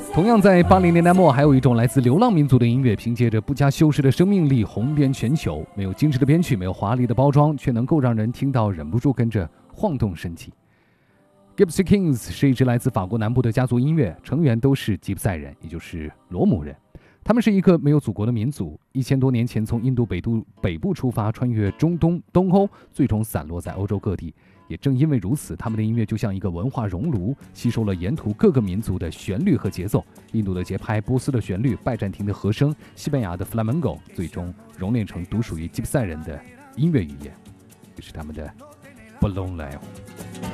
同样在80年代末，还有一种来自流浪民族的音乐，凭借着不加修饰的生命力红遍全球，没有精致的编曲，没有华丽的包装，却能够让人听到忍不住跟着晃动身体。Gypsy Kings 是一支来自法国南部的家族音乐，成员都是吉普赛人，也就是罗姆人。他们是一个没有祖国的民族，1000多年前从印度北部出发，穿越中东、东欧，最终散落在欧洲各地。也正因为如此，他们的音乐就像一个文化熔炉，吸收了沿途各个民族的旋律和节奏。印度的节拍、波斯的旋律、拜占庭的和声、西班牙的 flamenco， 最终熔炼成独属于吉普赛人的音乐语言，这是他们的 Bolonais。